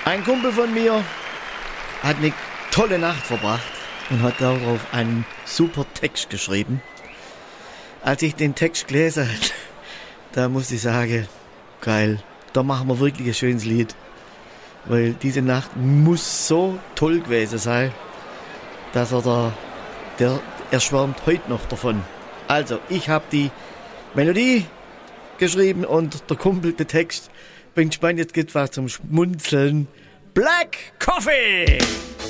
Ein Kumpel von mir hat eine tolle Nacht verbracht und hat darauf einen super Text geschrieben. Als ich den Text gelesen habe, da musste ich sagen, geil, da machen wir wirklich ein schönes Lied. Weil diese Nacht muss so toll gewesen sein, dass er schwärmt heute noch davon. Also, ich habe die Melodie geschrieben und der Kumpel den Text. Bin gespannt, jetzt geht's was zum Schmunzeln. Black Coffee!